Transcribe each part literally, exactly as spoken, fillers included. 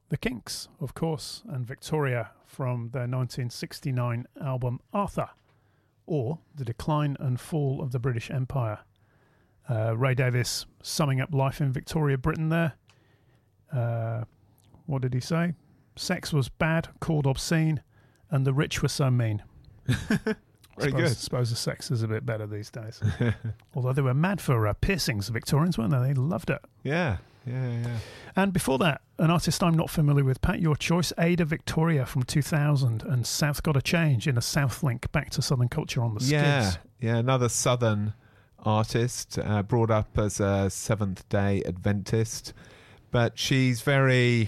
The Kinks, of course, and Victoria from their nineteen sixty-nine album Arthur, or The Decline and Fall of the British Empire. Uh, Ray Davies summing up life in Victoria, Britain there. Uh, what did he say? Sex was bad, called obscene, and the rich were so mean. Very suppose, good. I suppose the sex is a bit better these days. Although they were mad for uh, piercings, the Victorians, weren't they? They loved it. Yeah, yeah, yeah. And before that, an artist I'm not familiar with, Pat, your choice, Ada Victoria from two thousand and South Gotta Change in a South link back to Southern culture on the Skids. Yeah, yeah, another Southern artist, uh, brought up as a Seventh-day Adventist, but she's very...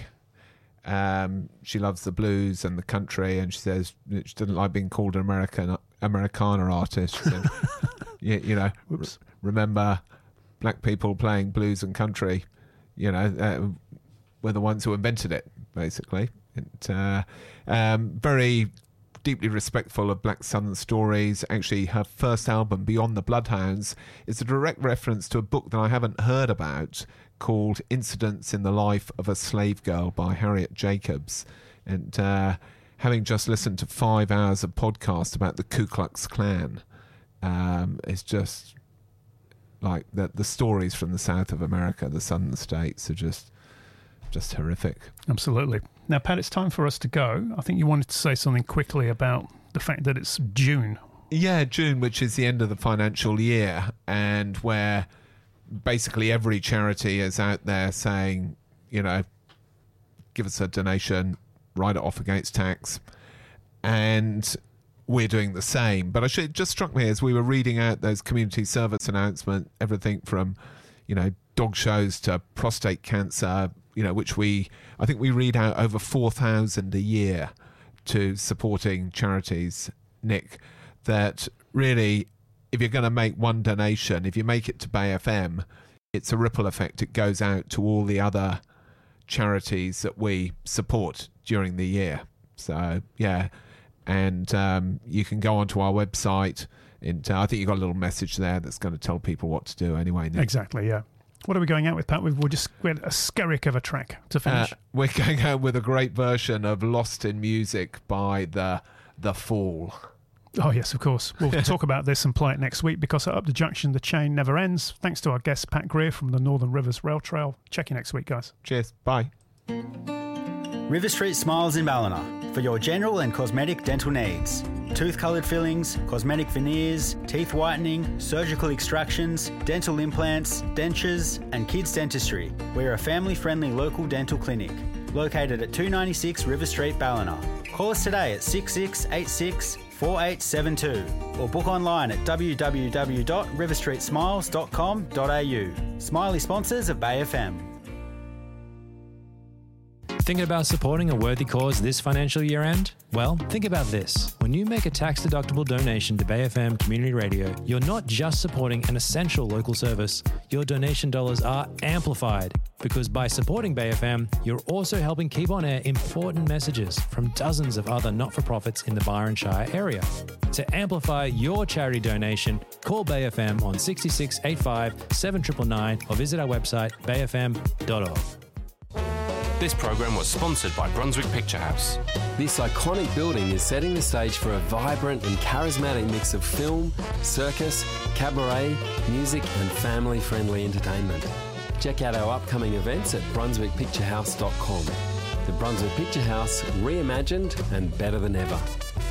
Um, she loves the blues and the country, and she says she doesn't like being called an American Americana artist. She said, you, you know, r- remember black people playing blues and country, you know, uh, were the ones who invented it, basically. And, uh, um, very deeply respectful of black Southern stories. Actually, her first album, Beyond the Bloodhounds, is a direct reference to a book that I haven't heard about called Incidents in the Life of a Slave Girl by Harriet Jacobs. And uh, having just listened to five hours of podcast about the Ku Klux Klan, um, it's just like the, the stories from the South of America, the Southern states, are just just horrific. Absolutely. Now, Pat, it's time for us to go. I think you wanted to say something quickly about the fact that it's June. Yeah, June, which is the end of the financial year, and where basically every charity is out there saying, you know, give us a donation, write it off against tax. And we're doing the same. But I should, it just struck me as we were reading out those community service announcements, everything from, you know, dog shows to prostate cancer, you know, which we, I think we read out over four thousand a year to supporting charities, Nick, that really, if you're going to make one donation, if you make it to Bay F M, it's a ripple effect. It goes out to all the other charities that we support during the year. So, yeah. And um, you can go onto our website. And uh, I think you've got a little message there that's going to tell people what to do anyway, Nick. Exactly, yeah. What are we going out with, Pat? We've, we'll just get a skerrick of a track to finish. Uh, we're going out with a great version of Lost in Music by the The Fall. Oh, yes, of course. We'll talk about this and play it next week, because at Up the Junction, the chain never ends. Thanks to our guest, Pat Greer from the Northern Rivers Rail Trail. Check you next week, guys. Cheers. Bye. River Street Smiles in Ballina for your general and cosmetic dental needs. Tooth-coloured fillings, cosmetic veneers, teeth whitening, surgical extractions, dental implants, dentures, and kids' dentistry. We're a family-friendly local dental clinic located at two ninety-six River Street, Ballina. Call us today at six six eight six, four eight seven two or book online at w w w dot river street smiles dot com dot a u. Smiley sponsors of Bay F M. Thinking about supporting a worthy cause this financial year end? Well, think about this. When you make a tax-deductible donation to Bay F M Community Radio, you're not just supporting an essential local service. Your donation dollars are amplified, because by supporting Bay F M, you're also helping keep on air important messages from dozens of other not-for-profits in the Byron Shire area. To amplify your charity donation, call Bay F M on six six eight five, seven nine nine nine or visit our website bay f m dot org. This program was sponsored by Brunswick Picture House. This iconic building is setting the stage for a vibrant and charismatic mix of film, circus, cabaret, music and family-friendly entertainment. Check out our upcoming events at brunswick picture house dot com. The Brunswick Picture House, reimagined and better than ever.